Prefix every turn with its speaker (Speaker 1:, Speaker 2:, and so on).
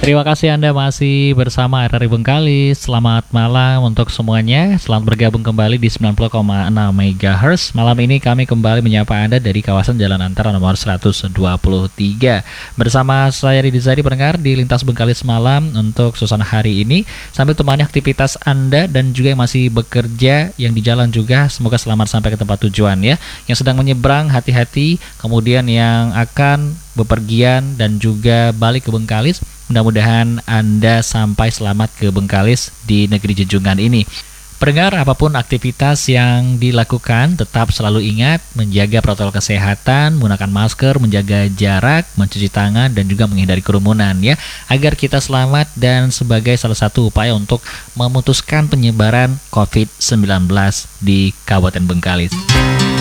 Speaker 1: Terima kasih Anda masih bersama RRI Bengkalis. Selamat malam untuk semuanya. Selamat bergabung kembali di 90,6 MHz. Malam ini kami kembali menyapa Anda dari kawasan Jalan Antara nomor 123. Bersama saya Ridhi Zadi pendengar di Lintas Bengkalis Malam untuk suasana hari ini. Sambil temani aktivitas Anda dan juga yang masih bekerja, yang di jalan juga. Semoga selamat sampai ke tempat tujuan ya. Yang sedang menyeberang hati-hati. Kemudian yang akan bepergian dan juga balik ke Bengkalis, mudah-mudahan Anda sampai selamat ke Bengkalis di negeri junjungan ini. Pendengar, apapun aktivitas yang dilakukan, tetap selalu ingat menjaga protokol kesehatan, menggunakan masker, menjaga jarak, mencuci tangan, dan juga menghindari kerumunan ya, agar kita selamat dan sebagai salah satu upaya untuk memutuskan penyebaran COVID-19 di Kabupaten Bengkalis.